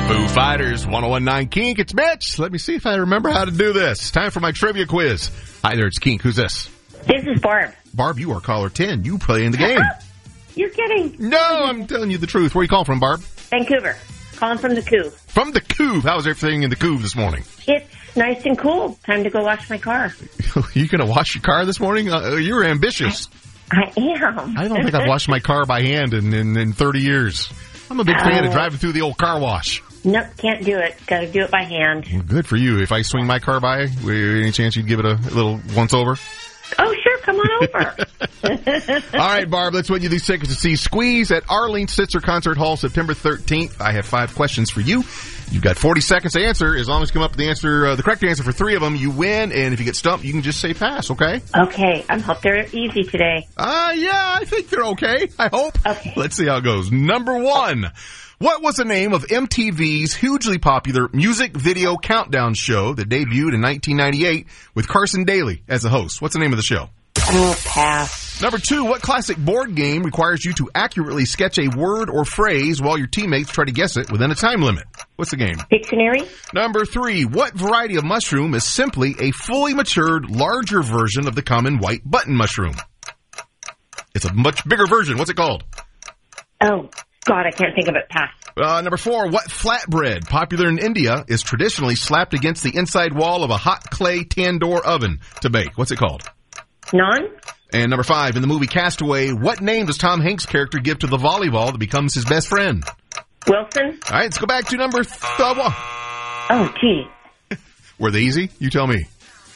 Foo Fighters, 101.9 Kink. It's Mitch. Let me see if I remember how to do this. Time for my trivia quiz. Hi there, it's Kink. Who's this? This is Barb. Barb, you are caller 10. You play in the game. You're kidding. No, I'm telling you the truth. Where are you calling from, Barb? Vancouver. Calling from the Couve. From the Couve. How's everything in the Couve this morning? It's nice and cool. Time to go wash my car. You going to wash your car this morning? You're ambitious. I am. I don't think I've washed my car by hand in 30 years. I'm a big fan of driving through the old car wash. Nope, can't do it. Got to do it by hand. Well, good for you. If I swing my car by, any chance you'd give it a little once-over? Oh, sure. Come on over. All right, Barb, let's win you these tickets to see Squeeze at Arlene Sitzer Concert Hall September 13th. I have 5 questions for you. You've got 40 seconds to answer. As long as you come up with the correct answer for 3 of them, you win. And if you get stumped, you can just say pass, okay? Okay. I hope they're easy today. Yeah, I think they're okay. I hope. Okay. Let's see how it goes. Number 1. What was the name of MTV's hugely popular music video countdown show that debuted in 1998 with Carson Daly as the host? What's the name of the show? Oh, pass. Number 2, what classic board game requires you to accurately sketch a word or phrase while your teammates try to guess it within a time limit? What's the game? Pictionary. Number 3, what variety of mushroom is simply a fully matured, larger version of the common white button mushroom? It's a much bigger version. What's it called? Oh, God, I can't think of it. Pass. Number 4, what flatbread, popular in India, is traditionally slapped against the inside wall of a hot clay tandoor oven to bake? What's it called? Naan. And number 5, in the movie Castaway, what name does Tom Hanks' character give to the volleyball that becomes his best friend? Wilson. All right, let's go back to number 1. Oh, gee. Were they easy? You tell me.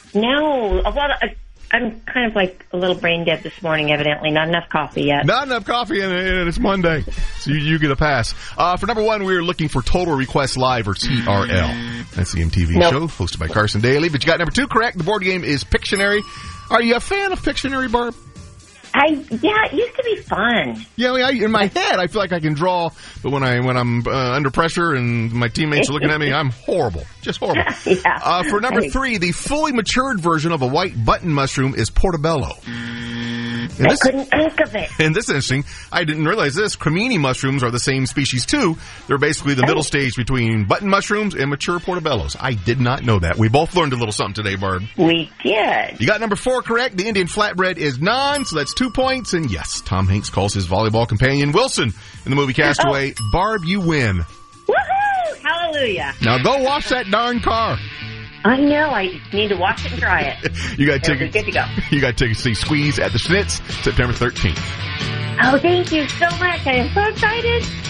No. Well, I'm kind of like a little brain dead this morning, evidently. Not enough coffee yet. Not enough coffee, and it's Monday. So you get a pass. For number 1, we were looking for Total Request Live, or TRL. That's the MTV show hosted by Carson Daly. But you got number 2 correct. The board game is Pictionary. Are you a fan of Pictionary, Barb? Yeah, it used to be fun. Yeah, in my head, I feel like I can draw, but when I'm under pressure and my teammates are looking at me, I'm horrible. Just horrible. Yeah. For number 3, the fully matured version of a white button mushroom is portobello. I couldn't think of it. And this is interesting. I didn't realize this. Cremini mushrooms are the same species, too. They're basically the middle stage between button mushrooms and mature portobellos. I did not know that. We both learned a little something today, Barb. We did. You got number 4 correct. The Indian flatbread is naan, so that's 2 points. And yes, Tom Hanks calls his volleyball companion Wilson in the movie Castaway. Oh. Barb, you win. Woohoo! Hallelujah. Now go wash that darn car. I know. I need to wash it and dry it. You got tickets. Good to go. You got tickets to see Squeeze at the Schnitz September 13th. Oh, thank you so much. I am so excited.